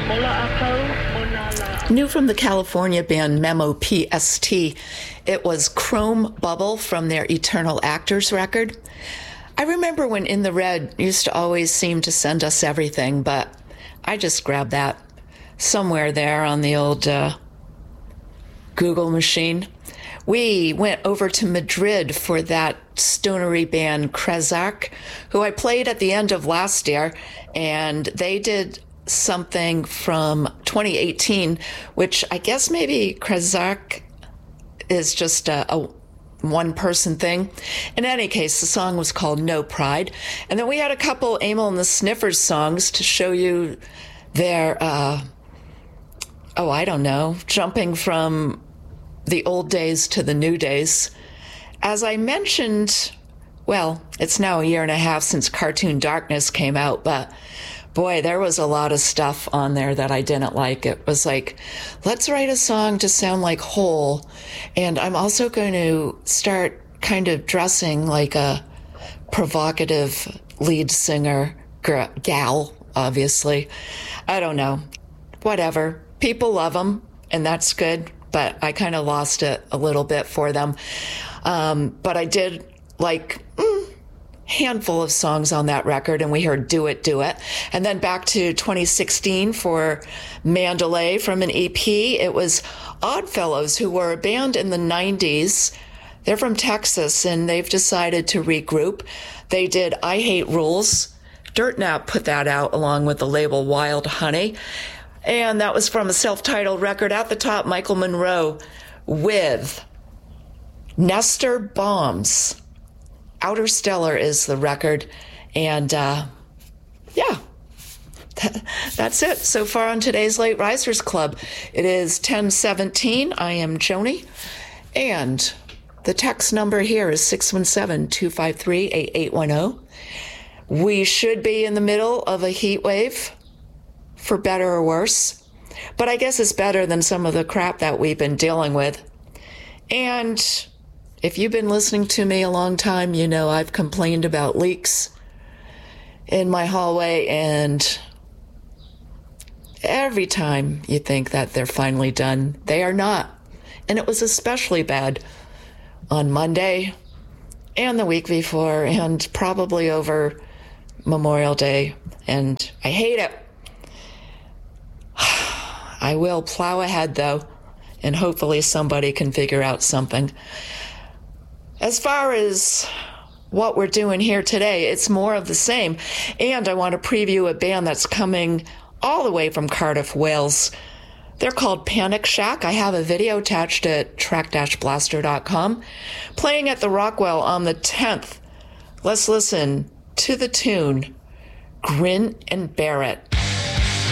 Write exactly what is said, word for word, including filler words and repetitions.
New from the California band Memo P S T, it was Chrome Bubble from their Eternal Actors record. I remember when In the Red used to always seem to send us everything, but I just grabbed that somewhere there on the old uh, Google machine. We went over to Madrid for that stonery band Krezak, who I played at the end of last year, and they did something from twenty eighteen, which I guess maybe Krezak is just a, a one-person thing. In any case, the song was called No Pride. And then we had a couple Amyl and the Sniffers songs to show you their, uh, oh, I don't know, jumping from the old days to the new days. As I mentioned, well, it's now a year and a half since Cartoon Darkness came out, but boy, there was a lot of stuff on there that I didn't like. It was like, let's write a song to sound like Hole, and I'm also going to start kind of dressing like a provocative lead singer girl, gal, obviously. I don't know. Whatever. People love them, and that's good, but I kind of lost it a little bit for them. Um, but I did like... Mm, handful of songs on that record, and we heard Do It, Do It. And then back to twenty sixteen for Mandalay from an E P. It was Oddfellows, who were a band in the nineties. They're from Texas, and they've decided to regroup. They did I Hate Rules. Dirtnap put that out along with the label Wild Honey. And that was from a self-titled record. At the top, Michael Monroe with Nestor Bombs. Outer Stellar is the record, and uh, yeah, that's it so far on today's Late Risers Club. It is ten seventeen. I am Joni, and the text number here is six one seven, two five three, eight eight one zero. We should be in the middle of a heat wave, for better or worse, but I guess it's better than some of the crap that we've been dealing with. And if you've been listening to me a long time, you know I've complained about leaks in my hallway, and every time you think that they're finally done, they are not. And it was especially bad on Monday and the week before, and probably over Memorial Day, and I hate it. I will plow ahead, though, and hopefully somebody can figure out something. As far as what we're doing here today, it's more of the same. And I want to preview a band that's coming all the way from Cardiff, Wales. They're called Panic Shack. I have a video attached at track dash blaster dot com. Playing at the Rockwell on the tenth. Let's listen to the tune Grin and Bear It.